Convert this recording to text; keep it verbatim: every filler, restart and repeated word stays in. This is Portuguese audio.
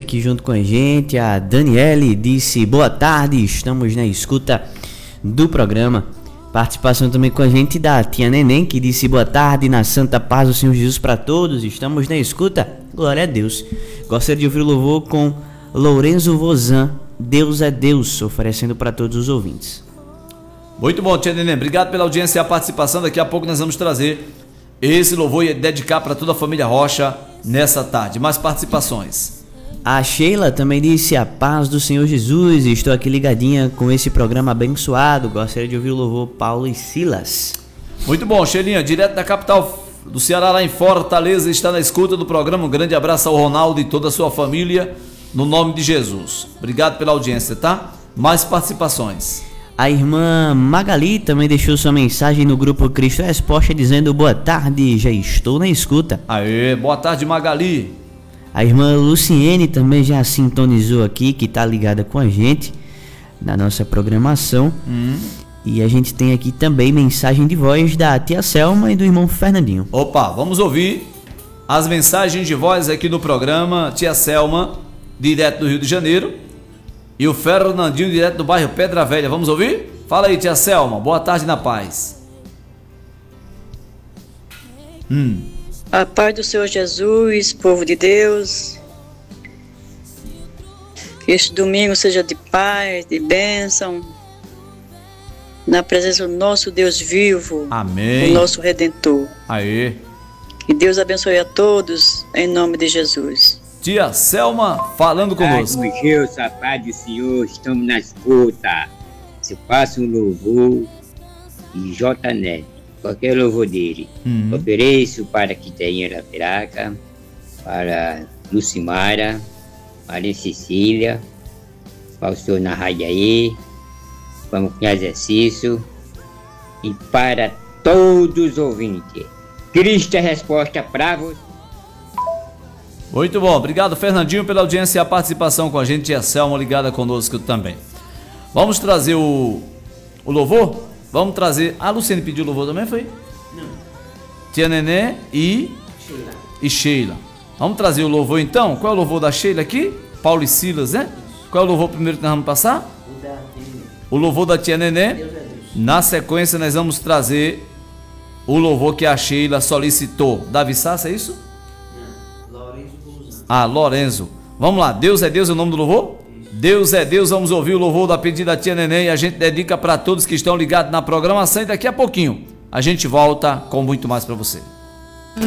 aqui junto com a gente. A Daniele disse boa tarde, estamos na escuta do programa. Participação também com a gente da tia Neném, que disse boa tarde, na santa paz do Senhor Jesus para todos, estamos na escuta, glória a Deus. Gostaria de ouvir o louvor com Lourenço Vozan, Deus é Deus, oferecendo para todos os ouvintes. Muito bom, tia Neném, obrigado pela audiência e a participação. Daqui a pouco nós vamos trazer esse louvor e dedicar para toda a família Rocha nessa tarde. Mais participações. A Sheila também disse a paz do Senhor Jesus, estou aqui ligadinha com esse programa abençoado, gostaria de ouvir o louvor Paulo e Silas. Muito bom, Sheilinha, direto da capital do Ceará, lá em Fortaleza, está na escuta do programa. Um grande abraço ao Ronaldo e toda a sua família, no nome de Jesus. Obrigado pela audiência, tá? Mais participações. A irmã Magali também deixou sua mensagem no grupo Cristo Resposta dizendo boa tarde, já estou na escuta. Aê, boa tarde, Magali. A irmã Luciene também já sintonizou aqui, que está ligada com a gente na nossa programação. Hum. E a gente tem aqui também mensagem de voz da tia Selma e do irmão Fernandinho. Opa, vamos ouvir as mensagens de voz aqui no programa. Tia Selma, direto do Rio de Janeiro, e o Fernandinho, direto do bairro Pedra Velha. Vamos ouvir? Fala aí, tia Selma. Boa tarde na paz. Hum. A paz do Senhor Jesus, povo de Deus. Que este domingo seja de paz, de bênção, na presença do nosso Deus vivo. Amém. O nosso Redentor. Aê. Que Deus abençoe a todos, em nome de Jesus. Tia Selma falando conosco. Ai, Deus, a paz do Senhor, estamos na escuta. Se passa um louvor e J Neto, qualquer louvor dele. Uhum. Ofereço para Quitainha da Piraca, para Lucimara, Maria Cecília, para o senhor na rádio aí, vamos com exercício e para todos os ouvintes. Cristo é resposta para você. Muito bom, obrigado Fernandinho pela audiência e a participação com a gente, e a Selma ligada conosco também. Vamos trazer o, o louvor? Vamos trazer, a Luciene pediu o louvor também, foi? Não. Tia Nenê e Sheila. e Sheila. Vamos trazer o louvor então? Qual é o louvor da Sheila aqui? Paulo e Silas, né? Qual é o louvor primeiro que nós vamos passar? O, da o louvor da tia Nenê. Deus é Deus. Na sequência nós vamos trazer o louvor que a Sheila solicitou. Davi Sassa, é isso? Ah, Lorenzo. Vamos lá, Deus é Deus, é o nome do louvor? Isso. Deus é Deus, vamos ouvir o louvor da pedida da tia Neném e a gente dedica para todos que estão ligados na programação e daqui a pouquinho a gente volta com muito mais para você.